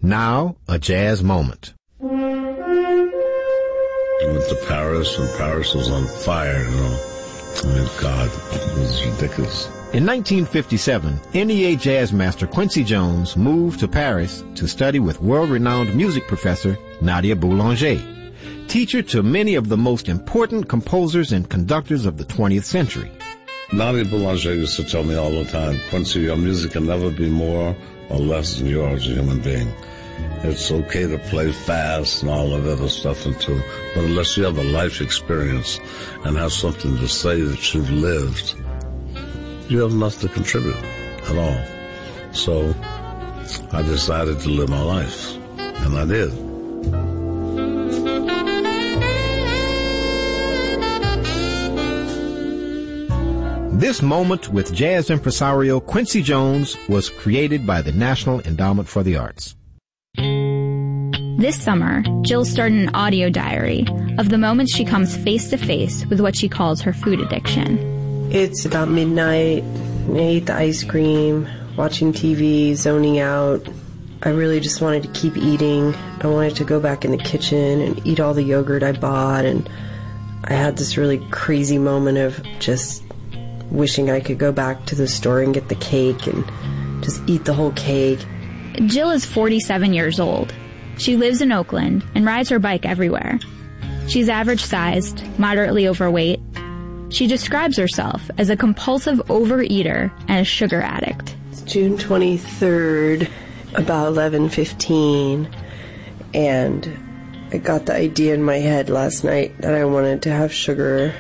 Now, a jazz moment. I went to Paris, and Paris was on fire, you know. I mean, God, it was ridiculous. In 1957, NEA jazz master Quincy Jones moved to Paris to study with world-renowned music professor Nadia Boulanger, teacher to many of the most important composers and conductors of the 20th century. Nadia Boulanger used to tell me all the time, Quincy, your music can never be more or less than you are as a human being. It's okay to play fast and all that other stuff too, but unless you have a life experience and have something to say that you've lived, you have nothing to contribute at all. So I decided to live my life, and I did. This moment with jazz impresario Quincy Jones was created by the National Endowment for the Arts. This summer, Jill started an audio diary of the moments she comes face to face with what she calls her food addiction. It's about midnight, and I ate the ice cream, watching TV, zoning out. I really just wanted to keep eating. I wanted to go back in the kitchen and eat all the yogurt I bought, and I had this really crazy moment of just wishing I could go back to the store and get the cake and just eat the whole cake. Jill is 47 years old. She lives in Oakland and rides her bike everywhere. She's average-sized, moderately overweight. She describes herself as a compulsive overeater and a sugar addict. It's June 23rd, about 11:15, and I got the idea in my head last night that I wanted to have sugar,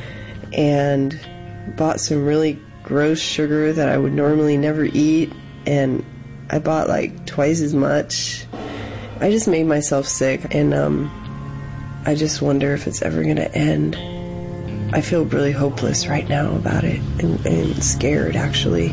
and bought some really gross sugar that I would normally never eat, and I bought like twice as much. I just made myself sick, and I just wonder if it's ever going to end. I feel really hopeless right now about it, and scared, actually.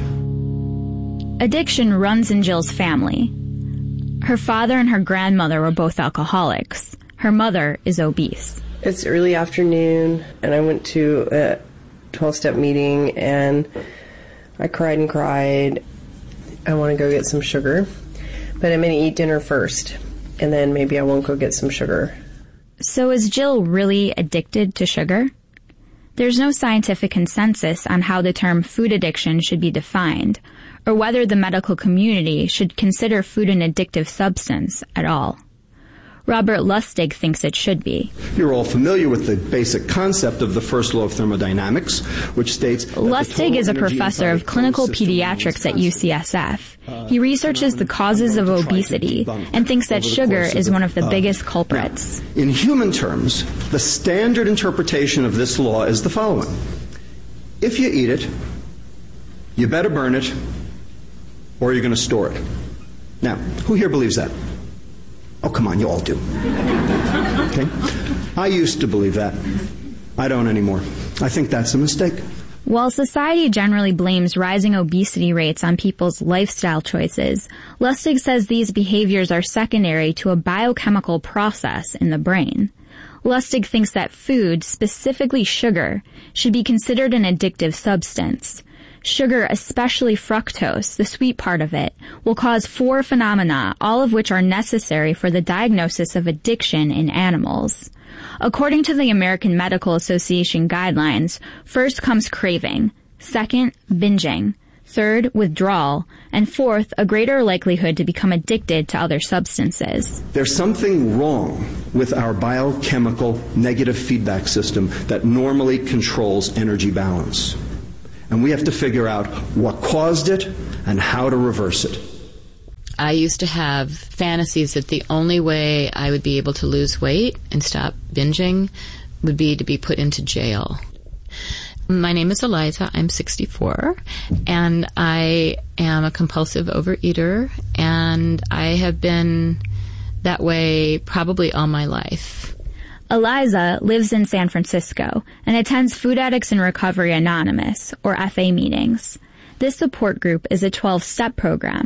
Addiction runs in Jill's family. Her father and her grandmother were both alcoholics. Her mother is obese. It's early afternoon, and I went to a 12-step meeting, and I cried and cried. I want to go get some sugar, but I'm going to eat dinner first, and then maybe I won't go get some sugar. So is Jill really addicted to sugar? There's no scientific consensus on how the term food addiction should be defined, or whether the medical community should consider food an addictive substance at all. Robert Lustig thinks it should be. You're all familiar with the basic concept of the first law of thermodynamics, which states... Lustig is a professor of clinical pediatrics at UCSF. He researches the causes of obesity and thinks that sugar is one of the biggest culprits. Now, in human terms, the standard interpretation of this law is the following. If you eat it, you better burn it, or you're going to store it. Now, who here believes that? Oh, come on, you all do. Okay? I used to believe that. I don't anymore. I think that's a mistake. While society generally blames rising obesity rates on people's lifestyle choices, Lustig says these behaviors are secondary to a biochemical process in the brain. Lustig thinks that food, specifically sugar, should be considered an addictive substance. Sugar, especially fructose, the sweet part of it, will cause 4 phenomena, all of which are necessary for the diagnosis of addiction in animals. According to the American Medical Association guidelines, first comes craving, second, binging, third, withdrawal, and fourth, a greater likelihood to become addicted to other substances. There's something wrong with our biochemical negative feedback system that normally controls energy balance. And we have to figure out what caused it and how to reverse it. I used to have fantasies that the only way I would be able to lose weight and stop binging would be to be put into jail. My name is Eliza. I'm 64, and I am a compulsive overeater, and I have been that way probably all my life. Eliza lives in San Francisco and attends Food Addicts in Recovery Anonymous, or FA meetings. This support group is a 12-step program